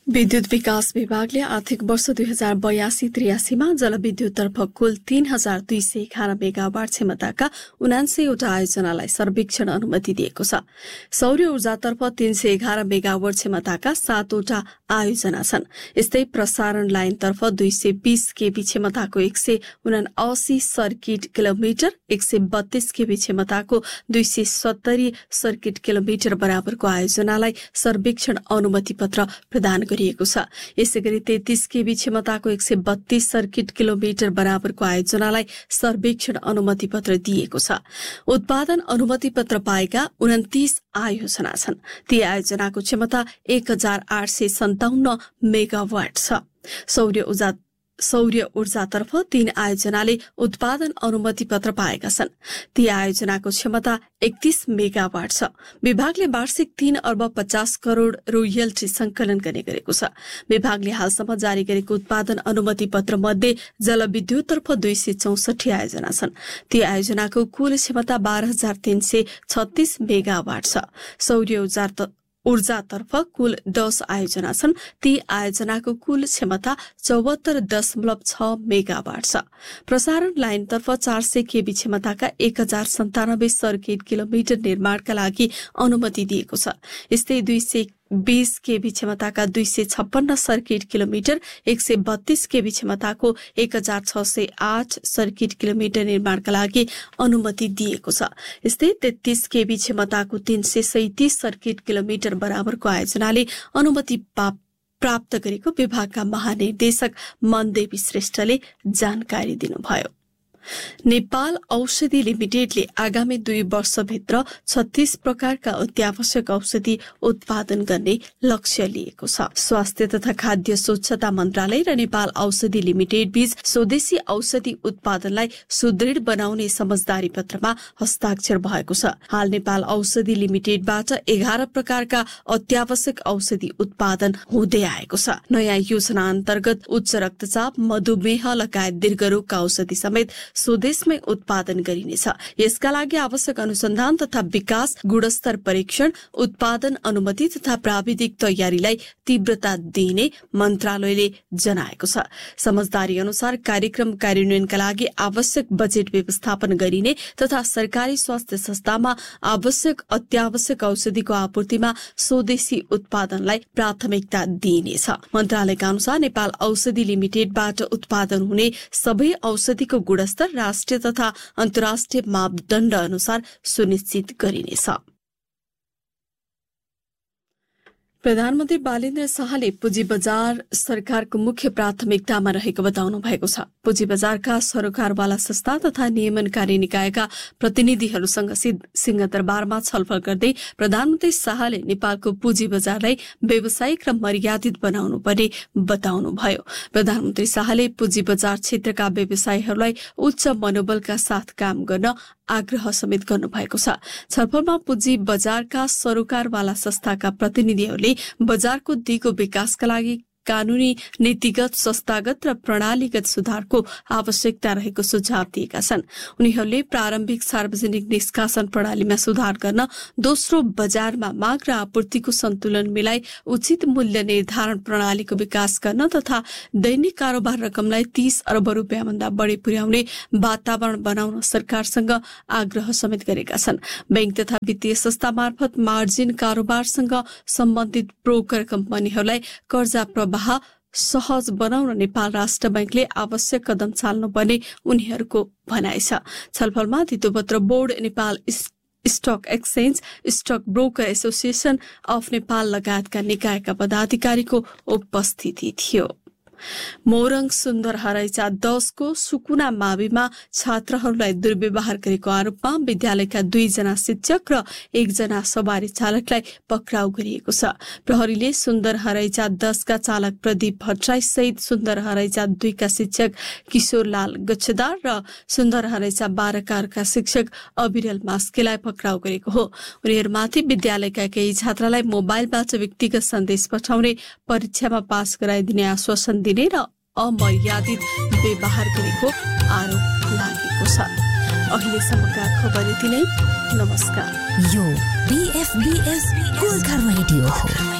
विद्युत विकास विभागले आर्थिक वर्ष 2082-83 जलविद्युततर्फ कुल 3211 मेगावाट क्षमताका 79 वटा आयोजनालाई सर्वेक्षण अनुमति दिएको छ। सौर्य ऊर्जातर्फ 311 मेगावाट क्षमताका 7 वटा आयोजना छन्। यस्तै प्रसारण लाइनतर्फ 220 केबी क्षमताको 179 सर्किट किलोमिटर, 132 केबी क्षमताको 270 सर्किट किलोमिटर बराबरको आयोजनालाई सर्वेक्षण अनुमति पत्र प्रदान गरिएको छ। यसैगरी 33 केबी क्षमताको 132 सर्किट किलोमिटर बराबरको आयोजनालाई सर्वेक्षण अनुमति पत्र दिएको छ। उत्पादन अनुमति पत्र पाएका 29 आयोजना छन्। ती आयोजनाको क्षमता 1857 मेगावाट छ। सौर्य ऊर्जातर्फ 3 आयोजनाले उत्पादन अनुमति पत्र पाएका छन्। ती आयोजनाको क्षमता 31 मेगावाट छ। विभागले वार्षिक 3 अर्ब 50 करोड़ रोयल्टी संकलन गर्ने गरेको छ। विभागले हालसम्म जारी गरेको उत्पादन अनुमति पत्र मध्ये जलविद्युततर्फ 264 आयोजना छन्। ती आयोजनाको कुल क्षमता 12,336 मेगावाट छ। सौर्य ऊर्जातर्फ कुल 10 आयोजना छन्। ती आयोजनाको कुल क्षमता 74.6 मेगावाट छ। प्रसारण लाइनतर्फ 400 केबी क्षमताका 1097 सर्किट किलोमिटर निर्माणका लागि अनुमति दिएको छ। यस्तै 220 केबी क्षमताका 256 सर्किट किलोमिटर, 132 केबी क्षमताको 1608 सर्किट किलोमिटर निर्माणका लागि अनुमति दिएको छ। यस्तै 33 केबी क्षमताको 337 सर्किट किलोमिटर बराबरको आयोजनाले अनुमति प्राप्त गरेको विभागका महानिर्देशक मनदेवी श्रेष्ठले जानकारी दिनुभयो। नेपाल औषधि लिमिटेडले आगामी 2 वर्षभित्र 36 प्रकारका अत्यावश्यक औषधि उत्पादन गर्ने लक्ष्य लिएको छ। स्वास्थ्य तथा खाद्य स्वच्छता मन्त्रालय र नेपाल औषधि लिमिटेड बीच स्वदेशी औषधि उत्पादनलाई सुदृढ बनाउने समझदारी पत्रमा हस्ताक्षर भएको छ। हाल नेपाल औषधि लिमिटेडबाट 11 प्रकारका अत्यावश्यक औषधि उत्पादन हुँदै आएको छ। नयाँ योजना अन्तर्गत उच्च रक्तचाप, मधुमेह लगायत दीर्घरोगका औषधि समेत स्वदेशमै उत्पादन गरिनेछ। यसका लागि आवश्यक अनुसन्धान तथा विकास, गुणस्तर परीक्षण, उत्पादन अनुमति तथा प्राविधिक तयारीलाई तीव्रता दिइने मन्त्रालयले जनाएको छ। समझदारी अनुसार कार्यक्रम कार्यान्वयनका लागि आवश्यक बजेट व्यवस्थापन गरिने तथा सरकारी स्वास्थ्य संस्थामा आवश्यक अत्यावश्यक औषधिको आपूर्तिमा स्वदेशी उत्पादनलाई प्राथमिकता दिइनेछ। मन्त्रालयका अनुसार नेपाल औषधि लिमिटेडबाट उत्पादन हुने सबै औषधिको गुणस्तर राष्ट्रिय तथा अन्तर्राष्ट्रिय मापदण्ड अनुसार सुनिश्चित गरिनेछ। प्रधानमन्त्री बालेन्द्र शाहले पुँजी बजार सरकारको मुख्य प्राथमिकतामा रहेको बताउनु भएको छ। पुँजी बजारका सरोकारवाला संस्था तथा नियमनकारी निकायका प्रतिनिधिहरूसँग सिंहदरबारमा छलफल गर्दै प्रधानमन्त्री शाहले नेपालको पुँजी बजारलाई व्यावसायिक र मर्यादित बनाउनु पर्ने बताउनुभयो। प्रधानमन्त्री शाहले पुँजी बजार क्षेत्रका व्यवसायीहरूलाई उच्च मनोबलका साथ काम गर्न आग्रह समेत गर्नुभएको छ। छलफलमा पुँजी बजारका सरोकारवाला संस्थाका प्रतिनिधिहरूले बजारको दिगो विकासका लागि कानूनी, नीतिगत, संस्थागत र प्रणालीगत सुधारको आवश्यकता रहेको सुझाव दिएका छन्। उनीहरूले प्रारम्भिक सार्वजनिक निष्कासन प्रणालीमा सुधार गर्न, दोस्रो बजारमा माग र आपूर्तिको सन्तुलन मिलाई उचित मूल्य निर्धारण प्रणालीको विकास गर्न तथा दैनिक कारोबार रकमलाई 30 अर्ब रुपियाँ भन्दा बढी पुर्याउने वातावरण बनाउन सरकारसँग आग्रह समेत गरेका छन्। बैंक तथा वित्तीय संस्था मार्फत मार्जिन कारोबारसँग सम्बन्धित ब्रोकर कम्पनीहरूलाई कर्जा प्रवाह सहज बनाउन नेपाल राष्ट्र बैंकले आवश्यक कदम चाल्नुपर्ने उनीहरूको भनाइ छ। छलफलमा धितोपत्र board, Nepal stock exchange, stock broker association of Nepal लगायतका निकायका पदाधिकारीको उपस्थिति थियो। मोरङ सुन्दर हरैचा 10 को सुकुना माविमा छात्रहरूलाई दुर्व्यवहार गरेको आरोपमा विद्यालयका 2 जना शिक्षक र 1 जना सवारी चालकलाई पक्राउ गरिएको छ। प्रहरीले सुन्दर हरैचा 10 का चालक प्रदीप भट्टराई सहित सुन्दर हरैचा 2 का शिक्षक किशोरलाल गच्छदार र सुन्दर हरैचा 12 का शिक्षक अविरल मास्केलाई पक्राउ गरेको हो। उनीहरूमाथि विद्यालयका केही छात्रालाई मोबाइलबाट व्यक्तिगत सन्देश पठाउने, परीक्षामा पास गराइदिने आश्वासन दिने र अमर्यादित व्यवहार गरेको आरोप लागेको छ। अहिलेसम्मका खबर यति नै। नमस्कार। यो BFBS गोर्खा रेडियो हो।